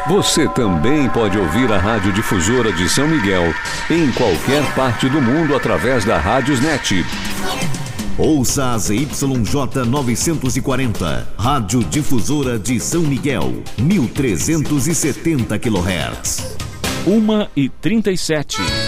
Você também pode ouvir a Rádio Difusora de São Miguel em qualquer parte do mundo através da Rádiosnet. Ouça a ZYJ 940, Rádio Difusora de São Miguel, 1370 kHz. 1h37.